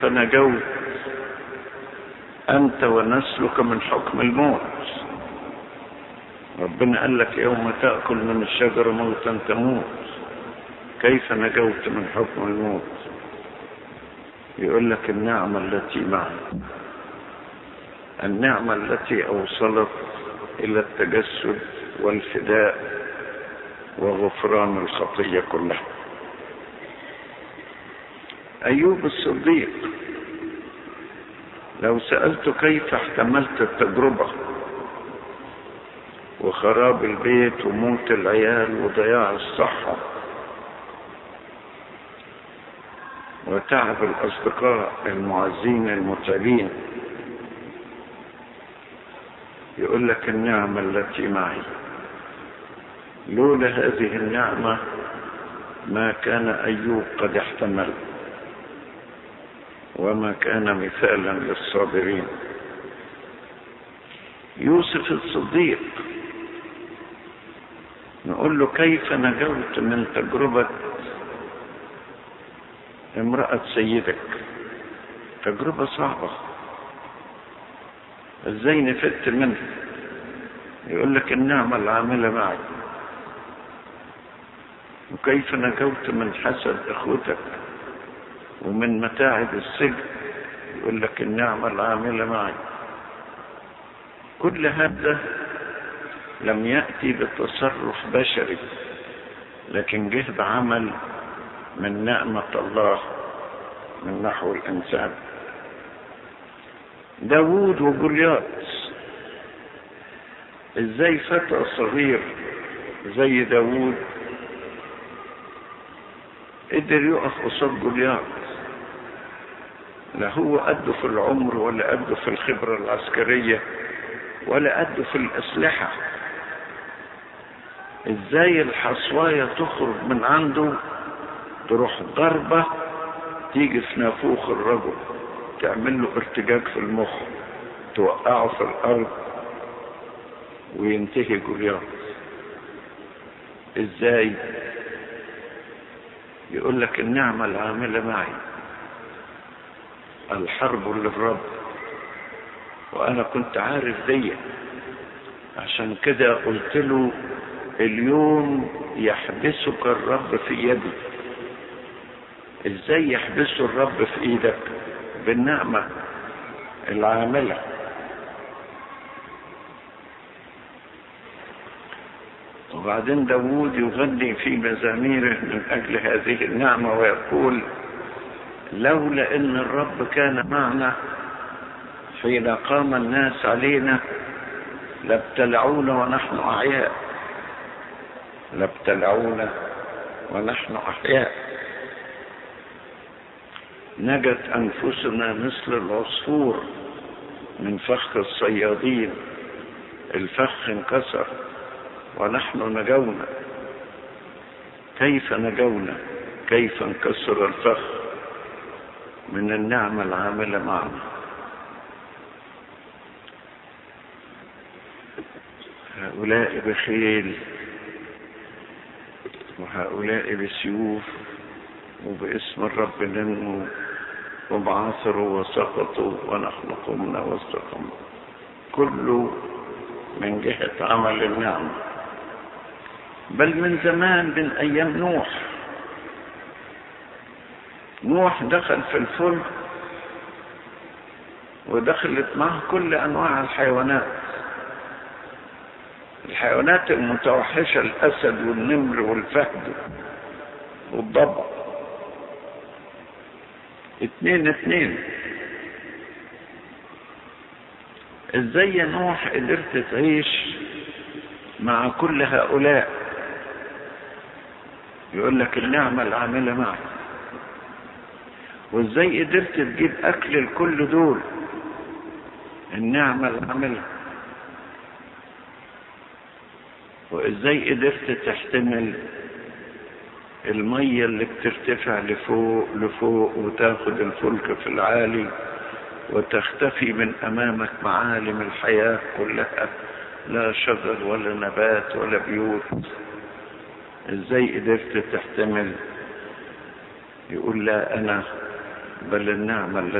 فنجوت أنت ونسلك من حكم الموت. ربنا قال لك يوم تأكل من الشجرة موتا تموت. كيف نجوت من حكم الموت؟ يقول لك النعمة التي معي، النعمة التي أوصلت إلى التجسد والفداء وغفران الخطية كلها. أيوب الصديق لو سألت كيف احتملت التجربة وخراب البيت وموت العيال وضياع الصحة وتعب الأصدقاء المعزين المتعبين، يقول لك النعمة التي معي. لولا هذه النعمة ما كان أيوب قد احتمل وما كان مثالا للصابرين. يوسف الصديق نقول له كيف نجوت من تجربة امرأة سيدك؟ تجربة صعبة، ازاي نفدت منها؟ يقول لك النعمة العاملة معي. وكيف نجوت من حسد اخوتك ومن متاعب السجن؟ يقول لك النعمة العاملة معي. كل هذا لم يأتي بتصرف بشري، لكن جه بعمل من نعمة الله من نحو الإنسان. داوود وجوليات، ازاي فتى صغير زي داوود قدر يقف قصاد جوليات؟ لا هو قده في العمر ولا قده في الخبرة العسكرية ولا قده في الأسلحة. ازاي الحصواية تخرج من عنده تروح ضربة تيجي في نافوخ الرجل تعمل له ارتجاج في المخ توقعه في الأرض وينتهي جوليات؟ ازاي؟ يقول لك النعمة العاملة معي. الحرب للرب، وانا كنت عارف دي، عشان كده قلت له اليوم يحبسك الرب في يدي. ازاي يحبسه الرب في ايدك؟ بالنعمة العاملة. وبعدين داوود يغني في مزاميره من اجل هذه النعمة ويقول لولا ان الرب كان معنا حين قام الناس علينا لابتلعونا ونحن احياء، لابتلعونا ونحن احياء. نجت انفسنا مثل العصفور من فخ الصيادين، الفخ انكسر ونحن نجونا. كيف نجونا؟ كيف انكسر الفخ؟ من النعمة العاملة معنا. هؤلاء بخيل وهؤلاء بسيوف وباسم الرب ننمو، وبعثروا وسقطوا ونحن قمنا واستقمنا. كله من جهة عمل النعمة. بل من زمان، من أيام نوح دخل في الفلك ودخلت معه كل أنواع الحيوانات، الحيوانات المتوحشة، الأسد والنمر والفهد والضبع، 2 ازاي يا نوح قدرت تعيش مع كل هؤلاء؟ يقول لك النعمة العاملة معي. وازاي قدرت تجيب اكل لكل دول؟ النعمة العاملة. وازاي قدرت تحتمل المية اللي بترتفع لفوق وتاخد الفلك في العالي وتختفي من امامك معالم الحياة كلها، لا شجر ولا نبات ولا بيوت؟ ازاي قدرت تحتمل؟ يقول لا انا بل النعمة